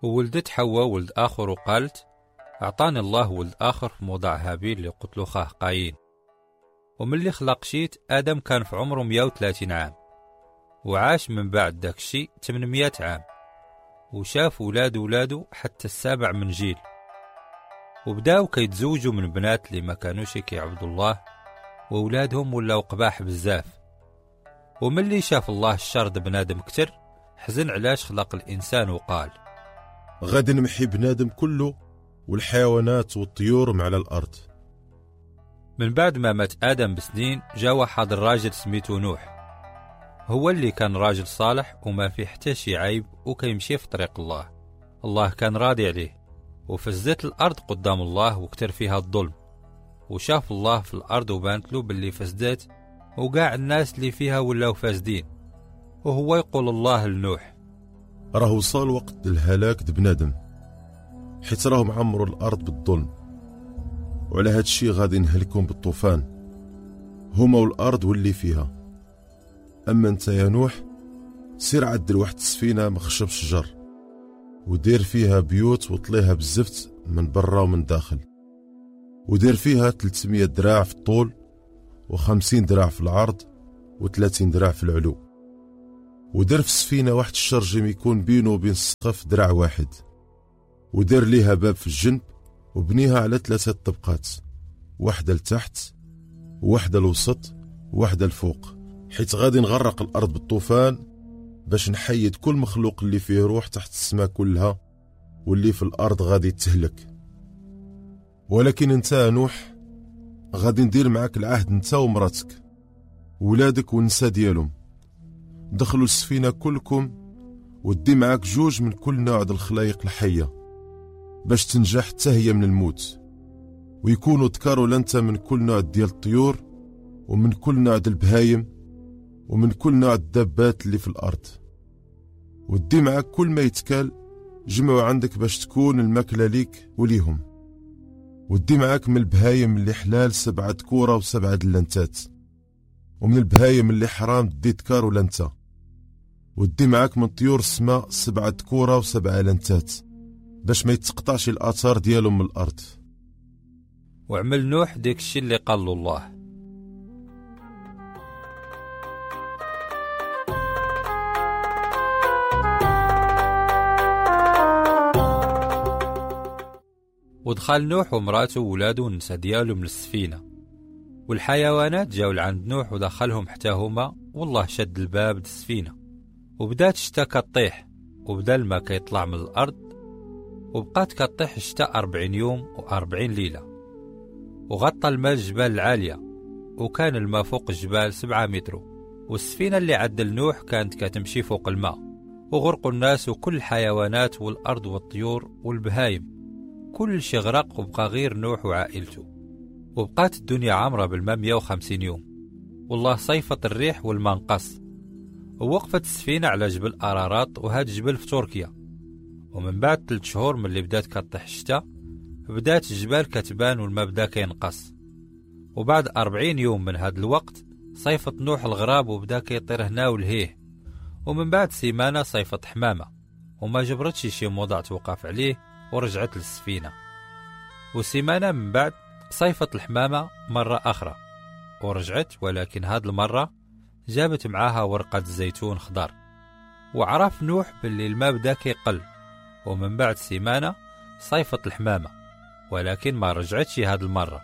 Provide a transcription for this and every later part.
وولدت حواء ولد آخر وقالت: أعطاني الله ولد آخر في موضع هابيل اللي قتلو خاه قايين. ومن اللي خلق شيت آدم كان في عمره 130 عام، وعاش من بعد داك الشي 800 عام، وشاف ولادو حتى السابع من جيل، وبداو كيتزوجوا من بنات اللي ما كانوش كيعبدوا الله، وولادهم ولاو قباح بزاف. وملي شاف الله الشر بنادم كتر، حزن علاش خلق الإنسان وقال: غادي نمحي بنادم كله والحيوانات والطيور مع الأرض. من بعد ما مات آدم بسنين، جا واحد الراجل سميتو نوح، هو اللي كان راجل صالح وما فيه حتى شي عيب، وكيمشي في طريق الله. الله كان راضي عليه، وفزت الأرض قدام الله وكتر فيها الظلم، وشاف الله في الأرض وبانت له باللي فسدت، وقاع الناس اللي فيها ولاو فاسدين. وهو يقول الله لنوح: راه وصل وقت الهلاك بنادم، حيت راهم عمروا الأرض بالظلم، وعلى هاد الشي غادي نهلكهم بالطوفان، هما والأرض واللي فيها. أما انت يا نوح، سير عدل واحد السفينة مخشب شجر، ودير فيها بيوت وطليها بالزفت من برا ومن داخل، ودير فيها 300 دراع في الطول و50 دراع في العرض و30 دراع في العلو، ودير في السفينة واحد الشرجم يكون بينه وبين السقف دراع واحد، ودير ليها باب في الجنب، وبنيها على 3 طبقات، واحدة لتحت وواحدة لوسط وواحدة لفوق، حيت غادي نغرق الأرض بالطوفان باش نحيد كل مخلوق اللي فيه روح تحت السماء كلها، واللي في الأرض غادي تهلك. ولكن انت يا نوح، غادي ندير معاك العهد انت ومراتك ولادك والنساء ديالهم، دخلوا السفينة كلكم، ودي معاك 2 من كل نوع د الخلايق الحية باش تنجح حتى هي من الموت، ويكونوا ذكر لانت من كل نوع ديال الطيور، ومن كل نوع د البهايم، ومن كل نوع الدابات اللي في الأرض. ودي معاك كل ما يتكال جمعوا عندك باش تكون الماكلة ليك وليهم. ودي معاك من البهايم اللي حلال 7 ذكورة و7 دلنتات، ومن البهايم اللي حرام دي ذكر ولنتا. ودي معاك من طيور السماء 7 ذكورة و7 لنتات باش ما يتقطعش الآثار ديالهم من الأرض. وعمل نوح ديك الشي اللي قال له الله. ودخل نوح ومراته وولاده والنساء ديالهم للسفينة، والحيوانات جاو لعند نوح ودخلهم حتى هما، والله شد الباب السفينة، وبدات الشتا كطيح، وبدا الماء كيطلع من الأرض، وبقات كطيح الشتا 40 يوم و40 ليلة، وغطى الماء الجبال العالية، وكان الماء فوق الجبال 7 متر، والسفينة اللي عدل نوح كانت كتمشي فوق الماء، وغرقوا الناس وكل الحيوانات والأرض والطيور والبهايم، كل شي غرق، وبقى غير نوح وعائلته. وبقات الدنيا عامرة بالماء 150 يوم، والله صيفت الريح والماء انقص، ووقفت السفينة على جبل أرارات، وهاد جبل في تركيا. ومن بعد 3 شهور من اللي بدات كطيح الشتا، بدات الجبال كتبان والماء بدا كينقص. وبعد 40 يوم من هاد الوقت صيفت نوح الغراب، وبدا كيطير هنا ولهيه. ومن بعد سيمانة صيفت حمامة، وما جبرتش شي موضع توقف عليه، ورجعت للسفينة. وسيمانة من بعد صيفت الحمامة مرة أخرى ورجعت، ولكن هاد المرة جابت معاها ورقة زيتون خضر. وعرف نوح باللي الماء بدا كيقل. ومن بعد سيمانة صيفت الحمامة، ولكن ما رجعتش هاد المرة.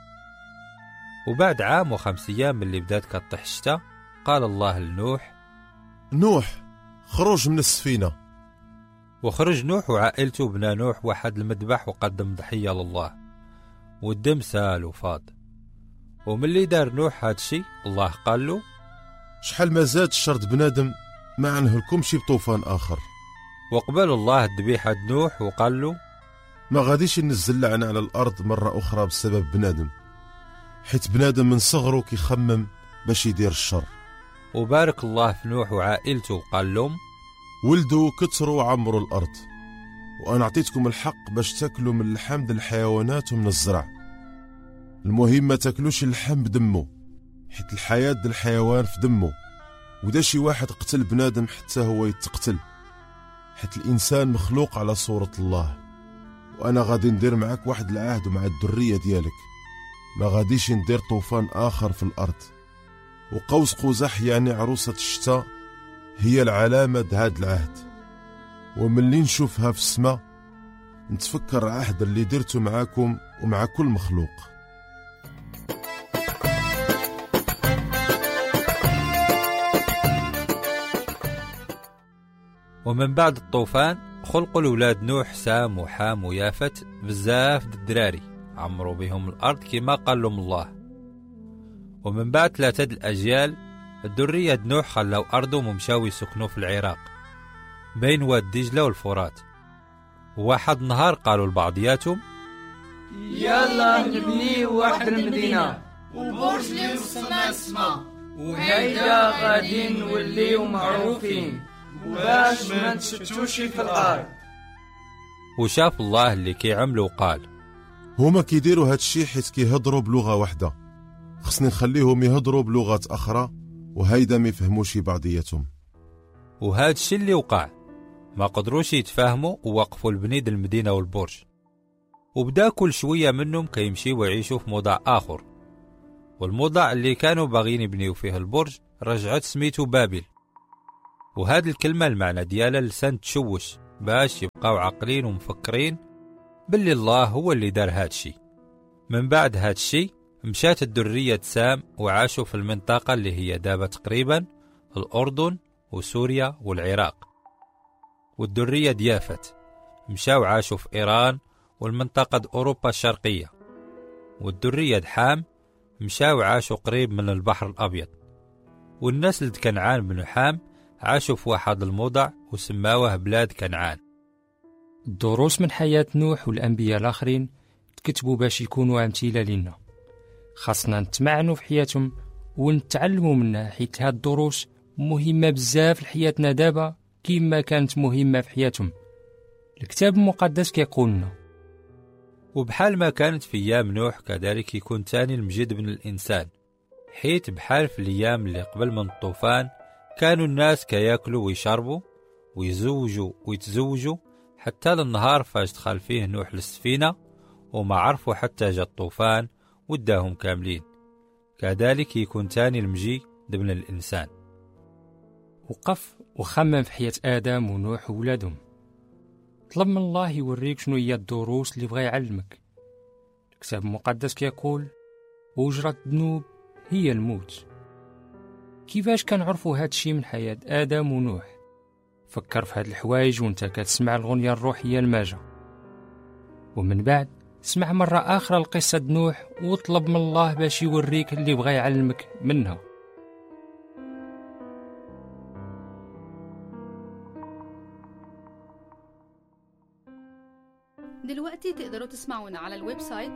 وبعد عام و5 أيام من اللي بدات كطيح الشتا، قال الله لنوح: نوح، خرج من السفينة. وخرج نوح وعائلته، بنا نوح واحد المذبح وقدم ضحية لله، والدم سال وفاض. وملي دار نوح هاد الشي، الله قال له: شحال ما زاد الشر بنادم ما عنهلكمش بطوفان آخر. وقبل الله الذبيحة نوح وقال له: ما غاديش ينزل لعنة على الأرض مرة أخرى بسبب بنادم، حيت بنادم من صغره كيخمم باش يدير الشر. وبارك الله في نوح وعائلته وقال لهم: ولدوا كتروا وعمروا الأرض، وأنا أعطيتكم الحق باش تاكلوا من اللحم ديال الحيوانات ومن الزرع. المهم ما تاكلوش اللحم بدمه، حيت الحياة ديال الحيوان في دمه، ودا شي واحد قتل بنادم حتى هو يتقتل، حيت الإنسان مخلوق على صورة الله. وأنا غادي ندير معك واحد العهد مع الذرية ديالك، ما غاديش ندير طوفان آخر في الأرض. وقوس قزح يعني عروسة الشتاء هي العلامة هاد العهد، وملي نشوفها في السماء نتفكر العهد اللي درته معاكم ومع كل مخلوق. ومن بعد الطوفان خلقوا الأولاد نوح سام وحام ويافت بزاف د الدراري عمروا بهم الأرض كما قال لهم الله. ومن بعد 3 الأجيال الذرية نوح خلاو أرضهم ومشاو يسكنوا في العراق بين واد دجلة والفرات. وواحد نهار قالوا لبعضياتهم يلا نبني واحد المدينة وبرج اللي وصلنا السما، وهيدا غادي نوليو معروفين باش ما نتشتوش في الأرض. وشاف الله اللي كيعملوا وقال هما كيديروا هاد الشي حيت كيهضروا بلغة واحدة، خصني نخليهم يهضروا بلغات أخرى وهيدا ما يفهموش بعضياتهم. وهاد الشي اللي وقع، ما قدروش يتفاهموا ووقفوا البنيد المدينة والبرج. وبدا كل شوية منهم كيمشي ويعيشوا في موضع آخر، والموضع اللي كانوا باغيين يبنيوا فيه البرج رجعت سميتو بابل. وهاد الكلمة المعنى ديالها لسان تشوش باش يبقاو عاقلين ومفكرين باللي الله هو اللي دار هاد الشي. من بعد هاد الشي مشات الذرية سام وعاشوا في المنطقة اللي هي دابا تقريبا الأردن وسوريا والعراق. والذرية يافت مشاو عاشوا في إيران والمنطقة أوروبا الشرقية. والذرية حام مشاو عاشوا قريب من البحر الأبيض. والنسل كنعان بن حام عاشوا في واحد الموضع وسماوه بلاد كنعان. الدروس من حياة نوح والأنبياء الآخرين تكتبوا باش يكونوا أمثلة لنا، خاصنا نتمعنوا في حياتهم ونتعلموا منها، حيت هاد الدروس مهمة بزاف لحياتنا دابا كيما كانت مهمة في حياتهم. الكتاب المقدس كيقولنا وبحال ما كانت في أيام نوح كذلك يكون تاني المجيد بن الإنسان، حيت بحال في الأيام اللي قبل من الطوفان كانوا الناس كياكلوا ويشربوا ويزوجوا ويتزوجوا حتى للنهار فاش دخل فيه نوح للسفينة وما عرفوا حتى جا الطوفان وداهم كاملين. كذلك يكون تاني المجيد ابن الإنسان. وقف وخمم في حياة آدم ونوح وولادهم، طلب من الله يوريك شنو هي الدروس اللي بغى يعلمك. الكتاب المقدس كيقول وجرة الذنوب هي الموت. كيفاش كنعرفوا هاد الشي من حياة آدم ونوح؟ فكر في هاد الحوايج وانت كتسمع الغنية الروحية الماجة، ومن بعد اسمع مرة آخرى القصة نوح وطلب من الله باش يوريك اللي بغى يعلمك منها. دلوقتي تقدروا تسمعونا على الويب سايت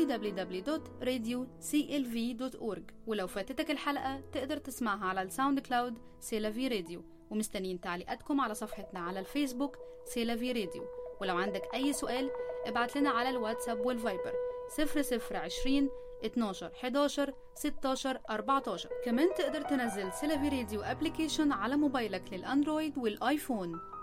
www.radioclv.org، ولو فاتتك الحلقة تقدر تسمعها على الساوند كلاود سيلافي راديو. ومستنيين تعليقاتكم على صفحتنا على الفيسبوك سيلافي راديو. ولو عندك أي سؤال ابعت لنا على الواتساب والفايبر 0020 12 11 16 14. كمان تقدر تنزل سيلافي راديو ابليكيشن على موبايلك للأندرويد والآيفون.